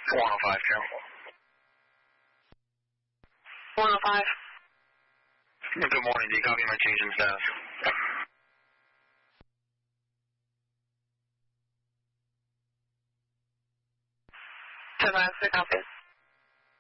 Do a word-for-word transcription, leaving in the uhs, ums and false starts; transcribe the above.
one oh five, Joe. one oh five. Good morning. Do you copy my change in status? ten nine six, copy.